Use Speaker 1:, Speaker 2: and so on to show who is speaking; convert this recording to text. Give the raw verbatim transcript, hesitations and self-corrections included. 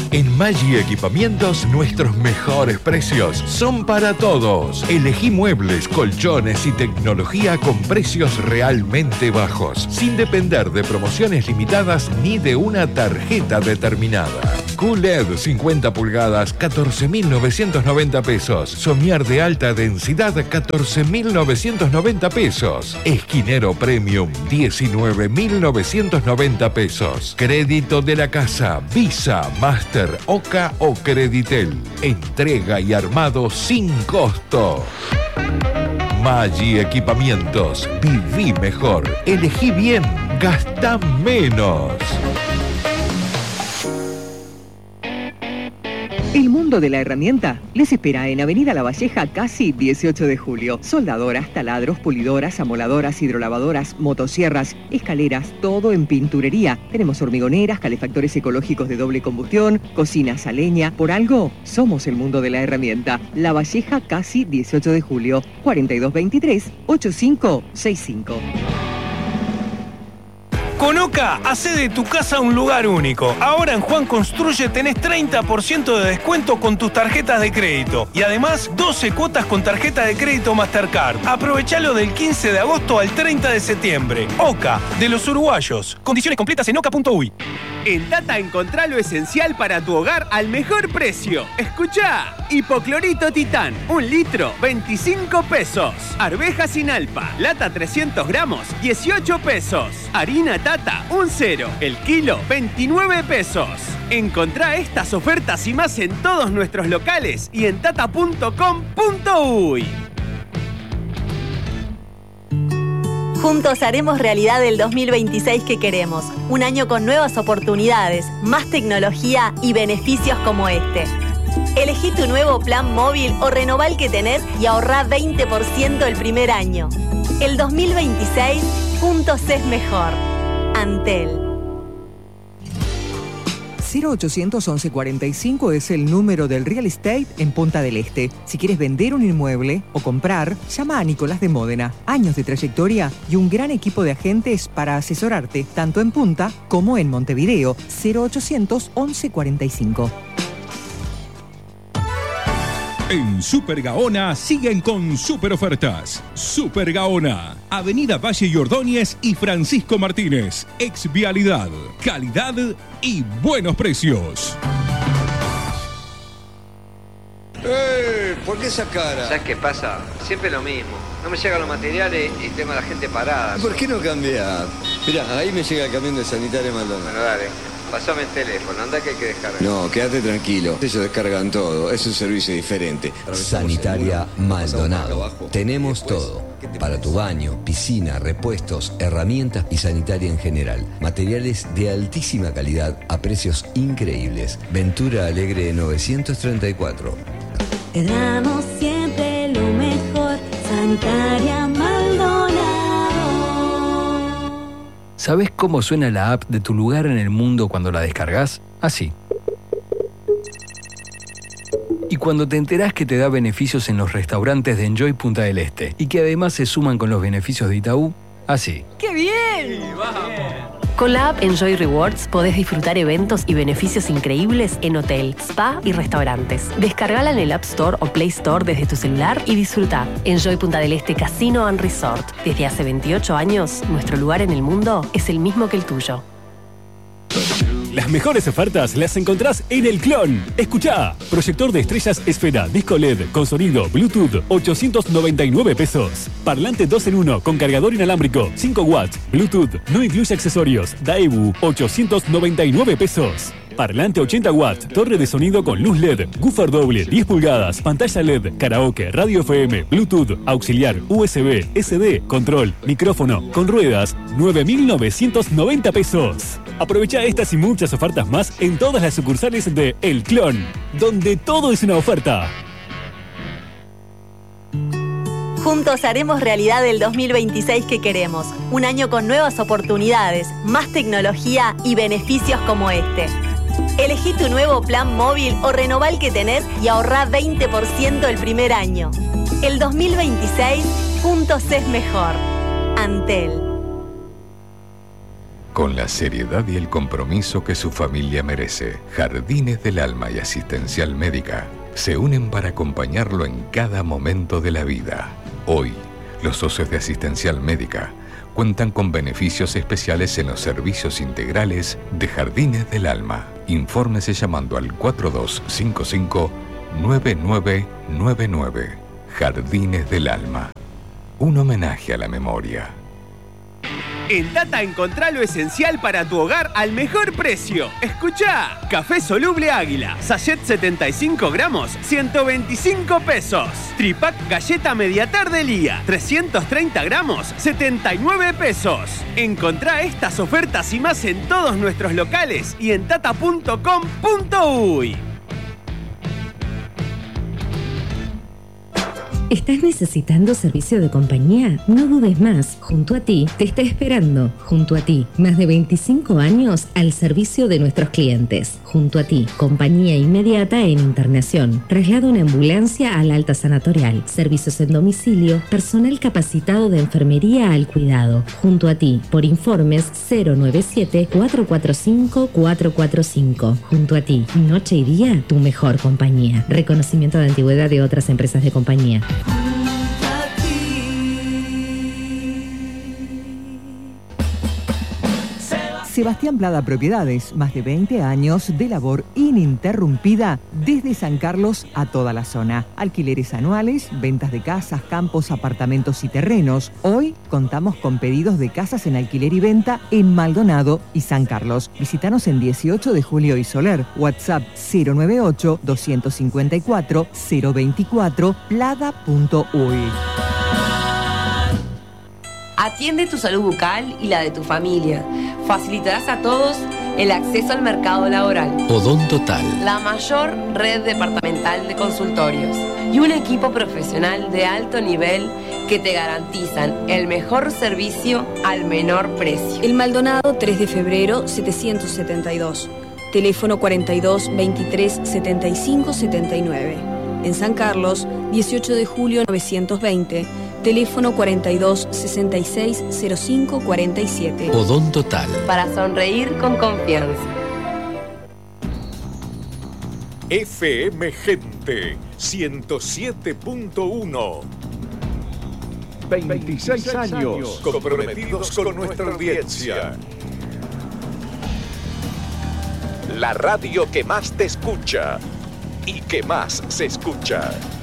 Speaker 1: En Maggi Equipamientos, nuestros mejores precios son para todos. Elegí muebles, colchones y tecnología con precios realmente bajos, sin depender de promociones limitadas ni de una tarjeta determinada. Q L E D cincuenta pulgadas, catorce mil novecientos noventa pesos. Somier de alta densidad, catorce mil novecientos noventa pesos. Esquinero Premium, diecinueve mil novecientos noventa pesos. Crédito de la casa, Visa, Master, Oca o Creditel. Entrega y armado sin costo. Maggi Equipamientos. Viví mejor. Elegí bien. Gastá menos.
Speaker 2: El mundo de la herramienta les espera en Avenida La Valleja, casi dieciocho de julio. Soldadoras, taladros, pulidoras, amoladoras, hidrolavadoras, motosierras, escaleras, todo en pinturería. Tenemos hormigoneras, calefactores ecológicos de doble combustión, cocinas a leña. Por algo, somos el mundo de la herramienta. La Valleja, casi dieciocho de julio. cuarenta y dos veintitrés, ochenta y cinco sesenta y cinco.
Speaker 3: Con Oca, hacé de tu casa un lugar único. Ahora en Juan Construye tenés treinta por ciento de descuento con tus tarjetas de crédito. Y además, doce cuotas con tarjeta de crédito Mastercard. Aprovechalo del quince de agosto al treinta de septiembre. Oca, de los uruguayos. Condiciones completas en oca punto uy.
Speaker 4: En Tata encontrá lo esencial para tu hogar al mejor precio. Escuchá, hipoclorito Titán, un litro, veinticinco pesos. Arveja sin alpa, lata trescientos gramos, dieciocho pesos. Harina Tata, un cero, el kilo, veintinueve pesos. Encontrá estas ofertas y más en todos nuestros locales y en tata punto com punto uy.
Speaker 5: Juntos haremos realidad el dos mil veintiséis que queremos. Un año con nuevas oportunidades, más tecnología y beneficios como este. Elegí tu nuevo plan móvil o renová el que tenés y ahorrá veinte por ciento el primer año. El dos mil veintiséis, juntos es mejor. Antel.
Speaker 2: cero ochocientos once cuarenta y cinco es el número del real estate en Punta del Este. Si quieres vender un inmueble o comprar, llama a Nicolás de Módena. Años de trayectoria y un gran equipo de agentes para asesorarte, tanto en Punta como en Montevideo. cero ochocientos once cuarenta y cinco.
Speaker 6: En Super Gaona siguen con super ofertas. Super Gaona, Avenida Valle y Ordóñez y Francisco Martínez. Ex Vialidad, calidad y buenos precios.
Speaker 7: ¡Eh! ¿Por qué esa cara?
Speaker 8: ¿Sabes qué pasa? Siempre lo mismo. No me llegan los materiales y tengo a la gente parada.
Speaker 7: ¿Por qué no cambiar? Mirá, ahí me llega el camión de Sanitaria Maldonado.
Speaker 8: Bueno, dale. Pasame el teléfono, anda que hay que descargar.
Speaker 7: No, quédate tranquilo. Ellos descargan todo. Es un servicio diferente.
Speaker 9: Sanitaria Maldonado. Tenemos todo. Para tu baño, piscina, repuestos, herramientas y sanitaria en general. Materiales de altísima calidad a precios increíbles. Ventura Alegre novecientos treinta y cuatro.
Speaker 10: Te damos siempre lo mejor. Sanitaria Maldonado.
Speaker 11: ¿Sabés cómo suena la app de tu lugar en el mundo cuando la descargas? Así. Y cuando te enterás que te da beneficios en los restaurantes de Enjoy Punta del Este y que además se suman con los beneficios de Itaú, así.
Speaker 5: ¡Qué bien!
Speaker 12: Con la app Enjoy Rewards podés disfrutar eventos y beneficios increíbles en hotel, spa y restaurantes. Descargala en el App Store o Play Store desde tu celular y disfruta. Enjoy Punta del Este Casino and Resort. Desde hace veintiocho años, nuestro lugar en el mundo es el mismo que el tuyo.
Speaker 13: Las mejores ofertas las encontrás en El Clon. Escuchá, proyector de estrellas Esfera, disco L E D, con sonido Bluetooth, ochocientos noventa y nueve pesos. Parlante dos en uno con cargador inalámbrico, cinco watts, Bluetooth, no incluye accesorios, Daewoo, ochocientos noventa y nueve pesos. Parlante ochenta watts, torre de sonido con luz L E D, woofer doble, diez pulgadas, pantalla L E D, karaoke, radio F M, Bluetooth, auxiliar, U S B, S D, control, micrófono, con ruedas, nueve mil novecientos noventa pesos. Aprovecha estas y muchas ofertas más en todas las sucursales de El Clon, donde todo es una oferta.
Speaker 5: Juntos haremos realidad el dos mil veintiséis que queremos. Un año con nuevas oportunidades, más tecnología y beneficios como este. Elegí tu nuevo plan móvil o renová el que tenés y ahorrá veinte por ciento el primer año. El dos mil veintiséis, juntos es mejor. Antel.
Speaker 1: con la seriedad y el compromiso que su familia merece. Jardines del Alma y Asistencial Médica se unen para acompañarlo en cada momento de la vida. Hoy, los socios de Asistencial Médica cuentan con beneficios especiales en los servicios integrales de Jardines del Alma. Infórmese llamando al cuatro dos cinco cinco, nueve nueve nueve nueve. Jardines del Alma. Un homenaje a la memoria.
Speaker 4: En Tata encontrá lo esencial para tu hogar al mejor precio. Escuchá, café soluble Águila, sachet setenta y cinco gramos, ciento veinticinco pesos. Tripac galleta media tarde Lía, trescientos treinta gramos, setenta y nueve pesos. Encontrá estas ofertas y más en todos nuestros locales y en tata punto com punto uy.
Speaker 14: ¿Estás necesitando servicio de compañía? No dudes más. Junto a ti te está esperando. Junto a ti, más de veinticinco años al servicio de nuestros clientes. Junto a ti, compañía inmediata en internación. Traslado en ambulancia al alta sanatorial. Servicios en domicilio. Personal capacitado de enfermería al cuidado. Junto a ti, por informes cero nueve siete, cuatro cuatro cinco, cuatro cuatro cinco. Junto a ti, noche y día, tu mejor compañía. Reconocimiento de antigüedad de otras empresas de compañía.
Speaker 2: Sebastián Plada Propiedades, más de veinte años de labor ininterrumpida desde San Carlos a toda la zona. Alquileres anuales, ventas de casas, campos, apartamentos y terrenos. Hoy contamos con pedidos de casas en alquiler y venta en Maldonado y San Carlos. Visítanos en dieciocho de julio y Soler. WhatsApp cero nueve ocho, dos cinco cuatro, cero dos cuatro, plada punto uy.
Speaker 15: Atiende tu salud bucal y la de tu familia. Facilitarás a todos el acceso al mercado laboral.
Speaker 16: Odontotal.
Speaker 15: La mayor red departamental de consultorios y un equipo profesional de alto nivel que te garantizan el mejor servicio al menor precio.
Speaker 17: El Maldonado tres de febrero setecientos setenta y dos. Teléfono cuarenta y dos, veintitrés, setenta y cinco, setenta y nueve. En San Carlos, dieciocho de julio novecientos veinte. Teléfono cuarenta y dos, sesenta y seis, cero cinco, cuarenta y siete.
Speaker 16: Odontotal.
Speaker 15: Para sonreír con confianza.
Speaker 18: F M Gente ciento siete punto uno. veintiséis años comprometidos con nuestra audiencia. La radio que más te escucha y que más se escucha.